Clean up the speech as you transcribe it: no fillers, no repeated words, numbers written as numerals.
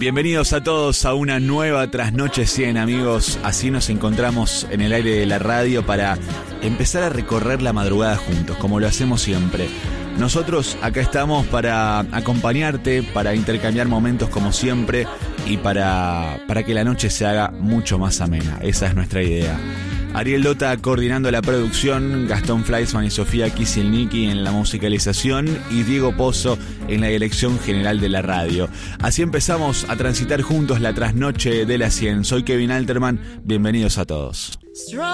Bienvenidos a todos a una nueva Trasnoche 100, amigos. Así nos encontramos en el aire de la radio para empezar a recorrer la madrugada juntos, como lo hacemos siempre. Nosotros acá estamos para acompañarte, para intercambiar momentos como siempre y para que la noche se haga mucho más amena. Esa es nuestra idea. Ariel Dota coordinando la producción, Gastón Fleischmann y Sofía Kisielnicki en la musicalización y Diego Pozo en la dirección general de la radio. Así empezamos a transitar juntos la trasnoche de la 100. Soy Kevin Alterman, bienvenidos a todos.